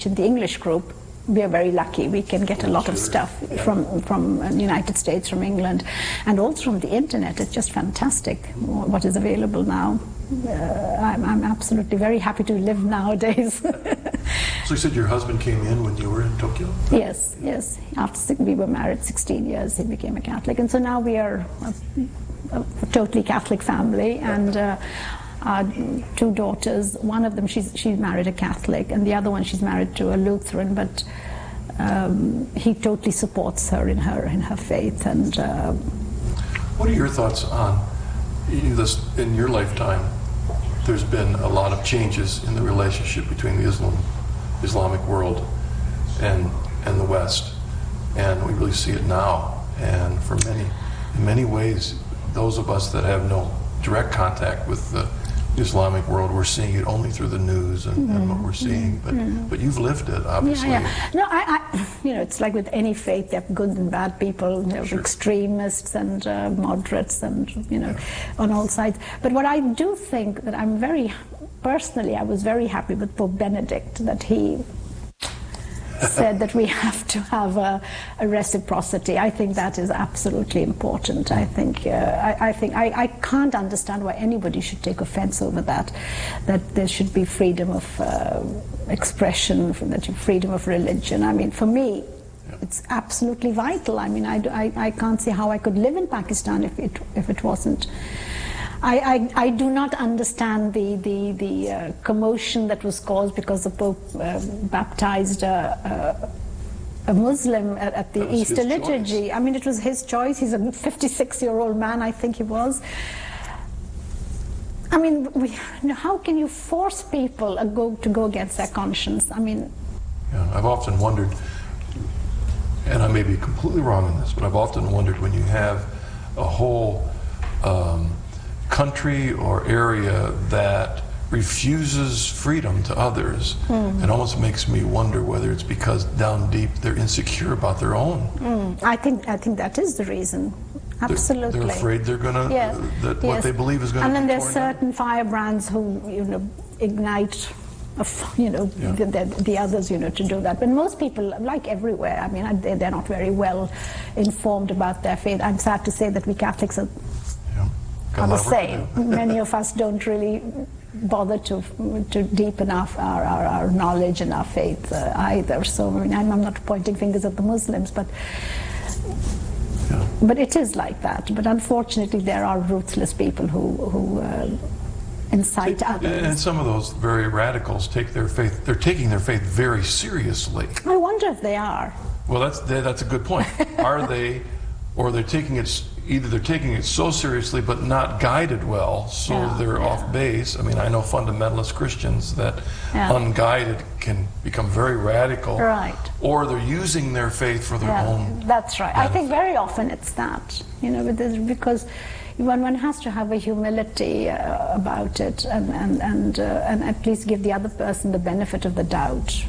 In the English group, we are very lucky. We can get a lot of stuff from the United States, from England, and also from the internet. It's just fantastic what is available now. I'm absolutely very happy to live nowadays. So you said your husband came in when you were in Tokyo? Yes, yes. After we were married 16 years, he became a Catholic. And so now we are a totally Catholic family. And our two daughters, one of them, she's married a Catholic, and the other one, she's married to a Lutheran, but he totally supports her in her faith. And what are your thoughts on this in your lifetime? There's been a lot of changes in the relationship between the Islamic world and the West, and we really see it now. And for in many ways, those of us that have no direct contact with the Islamic world, we're seeing it only through the news and what we're seeing. But you've lived it, obviously. Yeah. No, it's like with any faith, there are good and bad people, extremists and moderates, and on all sides. But what I do think that personally, I was very happy with Pope Benedict, that he said that we have to have a reciprocity. I think that is absolutely important. I think I can't understand why anybody should take offense over that there should be freedom of expression, freedom of religion. I mean, for me, it's absolutely vital. I mean, I can't see how I could live in Pakistan if it wasn't. I do not understand the commotion that was caused because the Pope baptized a Muslim at the Easter liturgy. Choice. I mean, it was his choice. He's a 56-year-old man, I think he was. I mean, how can you force people to go against their conscience? I mean... Yeah, I've often wondered, and I may be completely wrong in this, but I've often wondered when you have a whole... country or area that refuses freedom to others, it almost makes me wonder whether it's because down deep they're insecure about their own. I think that is the reason. Absolutely. They're afraid they're going to, what they believe is going to be torn down. And then there's certain firebrands who, ignite, the others, to do that. But most people, like everywhere, I mean, they're not very well informed about their faith. I'm sad to say that we Catholics are the same. Many of us don't really bother to deepen our knowledge and our faith either. So I mean, I'm not pointing fingers at the Muslims, but it is like that. But unfortunately, there are ruthless people who incite others. And some of those very radicals take their faith. They're taking their faith very seriously. I wonder if they are. Well, that's a good point. Are they, or they're taking it? Either they're taking it so seriously but not guided well, so they're off base. I mean, I know fundamentalist Christians that unguided can become very radical. Right. Or they're using their faith for their own That's right. benefit. I think very often it's that, because one has to have a humility about it and at least give the other person the benefit of the doubt.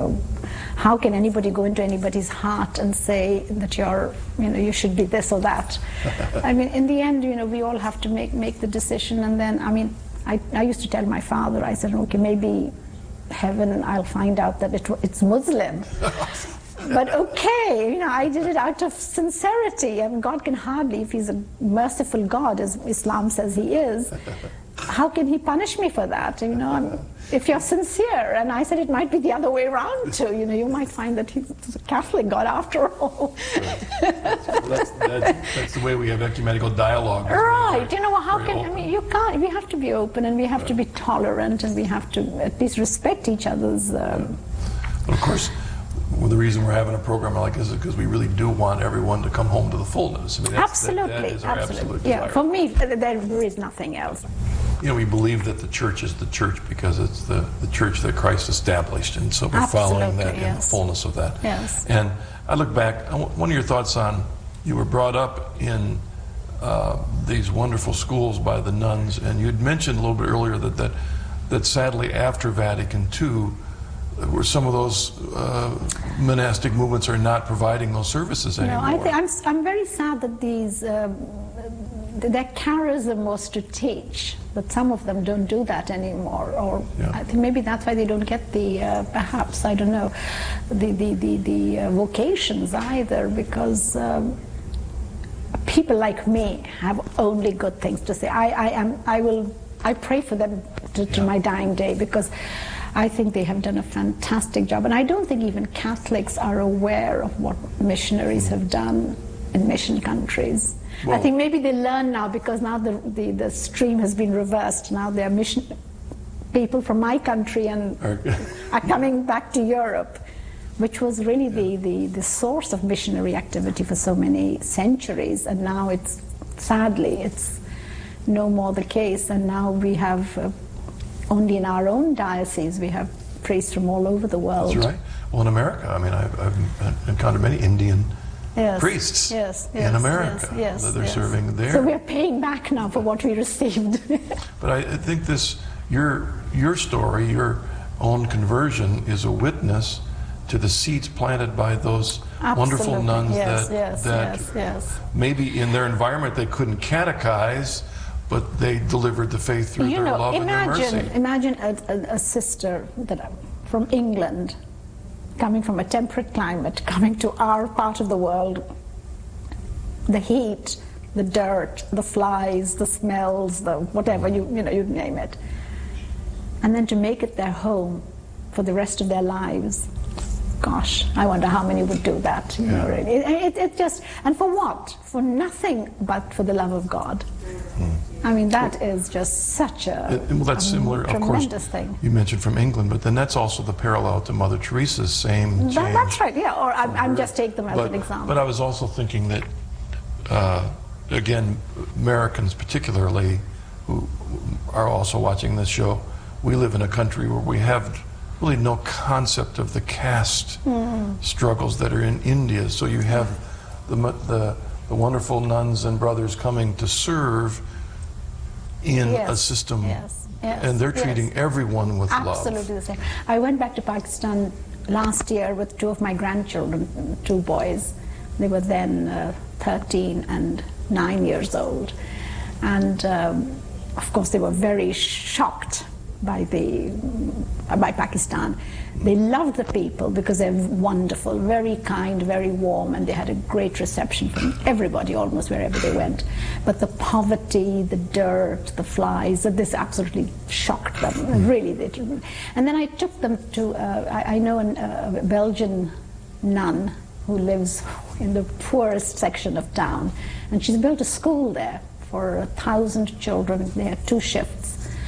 How can anybody go into anybody's heart and say that you should be this or that? I mean, in the end, we all have to make the decision. And then, I mean, I used to tell my father, I said, okay, maybe heaven, I'll find out that it's Muslim. But okay, I did it out of sincerity, and God can hardly, if he's a merciful God, as Islam says he is, how can he punish me for that? If you're sincere. And I said it might be the other way around too. You might find that he's a Catholic God after all. That's the way we have ecumenical dialogue. Right. How can, I mean, you can't, we have to be open, and we have to be tolerant, and we have to at least respect each other's... Well, of course, the reason we're having a program like this is because we really do want everyone to come home to the fullness. I mean, absolutely. That is our absolute desire. For me, there is nothing else. We believe that the church is the church because it's the church that Christ established, and so we're following that in the fullness of that. Yes. And I look back, one of your thoughts on, you were brought up in these wonderful schools by the nuns, and you'd mentioned a little bit earlier that sadly after Vatican II, where some of those monastic movements are not providing those services anymore. No, I'm very sad that these their charism was to teach, but some of them don't do that anymore, or I think maybe that's why they don't get the perhaps, I don't know, the vocations either, because people like me have only good things to say. I pray for them to my dying day, because I think they have done a fantastic job, and I don't think even Catholics are aware of what missionaries have done in mission countries. Well, I think maybe they learn now, because now the stream has been reversed. Now there are mission people from my country and are coming back to Europe, which was really the source of missionary activity for so many centuries, and now it's, sadly, it's no more the case, and now we have only in our own diocese we have priests from all over the world. That's right. Well, in America, I mean, I've encountered many Indian priests in America that they're serving there. So we're paying back now for what we received. But I think your story, your own conversion, is a witness to the seeds planted by those wonderful nuns that maybe in their environment they couldn't catechize, but they delivered the faith through their love and their mercy. Imagine a sister from England, coming from a temperate climate, coming to our part of the world, the heat, the dirt, the flies, the smells, the whatever, you name it, and then to make it their home for the rest of their lives. Gosh, I wonder how many would do that. Really. It just, and for what? For nothing but for the love of God. I mean, that is just such a that's similar, of course, thing. You mentioned from England, but then that's also the parallel to Mother Teresa's same change. That's right, or I'm just taking them as an example. But I was also thinking that, again, Americans particularly, who are also watching this show, we live in a country where we have really no concept of the caste struggles that are in India. So you have the wonderful nuns and brothers coming to serve in a system, and they're treating everyone with love. Absolutely the same. I went back to Pakistan last year with two of my grandchildren, two boys. They were then 13 and 9 years old, and of course they were very shocked by Pakistan. They loved the people because they're wonderful, very kind, very warm, and they had a great reception from everybody, almost wherever they went. But the poverty, the dirt, the flies, this absolutely shocked them. Really, they didn't. And then I took them to, I know a Belgian nun who lives in the poorest section of town, and she's built a school there for 1,000 children. They had 2 shifts.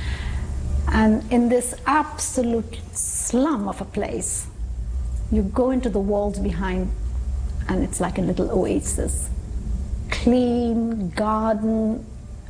And in this absolute slum of a place, you go into the walls behind, and it's like a little oasis. Clean garden.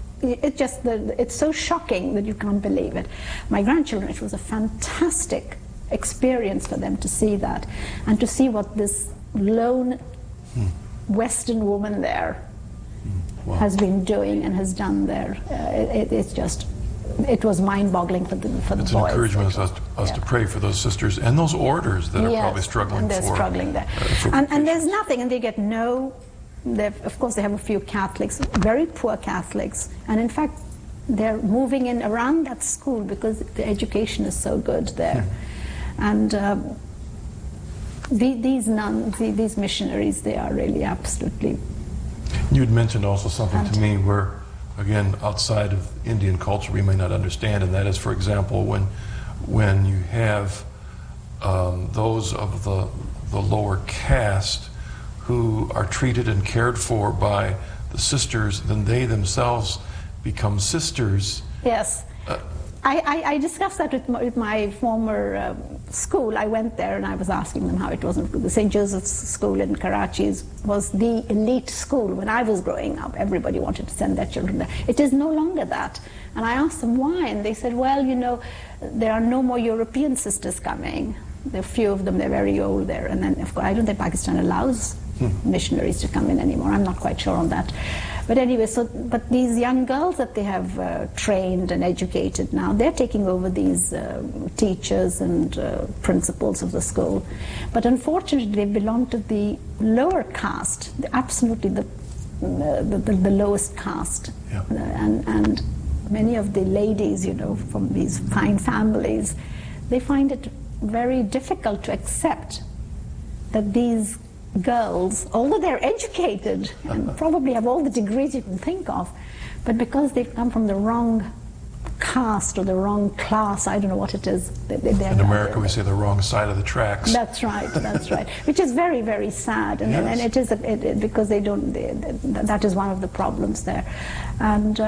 It's so shocking that you can't believe it. My grandchildren, it was a fantastic experience for them to see that, and to see what this lone Western woman there has been doing and has done there. It was mind-boggling for the boys. It's an encouragement to us to pray for those sisters and those orders that are probably struggling. And they're struggling there. And there's nothing, and they get of course they have a few Catholics, very poor Catholics, and in fact they're moving in around that school because the education is so good there. And these nuns, these missionaries, they are really absolutely... You'd mentioned also something to me where, again, outside of Indian culture we may not understand, and that is, for example, when you have those of the lower caste who are treated and cared for by the sisters, then they themselves become sisters. Yes. I discussed that with my former school. I went there and I was asking them how it was. The St. Joseph's School in Karachi was the elite school when I was growing up. Everybody wanted to send their children there. It is no longer that. And I asked them why, and they said, well, there are no more European sisters coming. There are few of them, they're very old there. And then, of course, I don't think Pakistan allows missionaries to come in anymore. I'm not quite sure on that. But anyway, but these young girls that they have trained and educated now, they're taking over these teachers and principals of the school. But unfortunately, they belong to the lower caste, absolutely the the lowest caste. Yeah. And many of the ladies, you know, from these fine families, they find it very difficult to accept that these girls, although they're educated and probably have all the degrees you can think of, but because they've come from the wrong caste or the wrong class, I don't know what it is. In America, we say the wrong side of the tracks. That's right, that's right. Which is very, very sad, and, Yes. and it is because they don't. That is one of the problems there, and.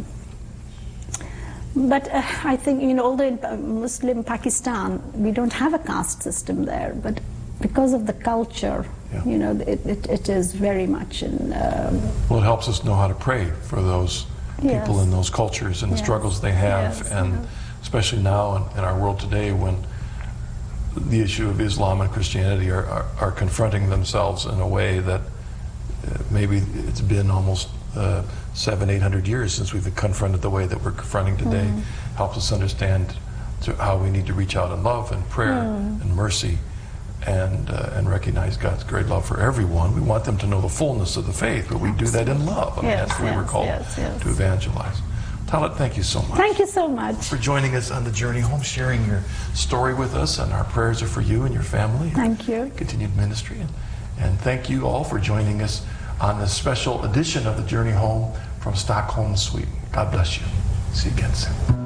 But I think, you know, although in Muslim Pakistan we don't have a caste system there, but because of the culture, Yeah. you know, it is very much in. Well, it helps us know how to pray for those people Yes. in those cultures and the Yes. struggles they have, Yes. and especially now in our world today when the issue of Islam and Christianity are confronting themselves in a way that maybe it's been almost 700-800 years since we've confronted the way that we're confronting today. Helps us understand how we need to reach out in love and prayer and mercy, and recognize God's great love for everyone. We want them to know the fullness of the faith, but we do that in love. I mean, Yes, that's what we were yes, called yes. to evangelize. Talit, thank you so much Thank you so much. for joining us on the journey home, sharing your story with us, and our prayers are for you and your family. Thank you. Continued ministry. And thank you all for joining us on this special edition of the Journey Home from Stockholm, Sweden. God bless you. See you again soon.